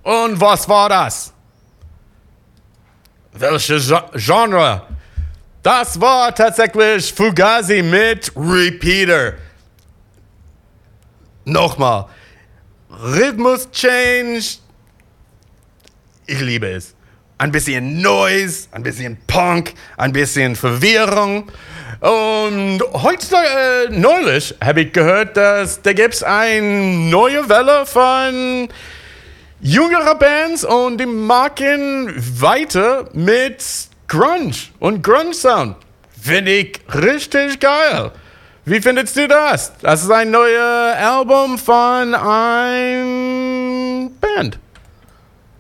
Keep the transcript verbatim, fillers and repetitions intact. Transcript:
Und was war das? Welche Genre? Das war tatsächlich Fugazi mit Repeater. Nochmal. Rhythmus Change. Ich liebe es. Ein bisschen Noise, ein bisschen Punk, ein bisschen Verwirrung. Und heute, äh, neulich, habe ich gehört, dass da gibt es eine neue Welle von jüngere Bands und die machen weiter mit Grunge und Grunge-Sound. Finde ich richtig geil. Wie findest du das? Das ist ein neues Album von einer Band.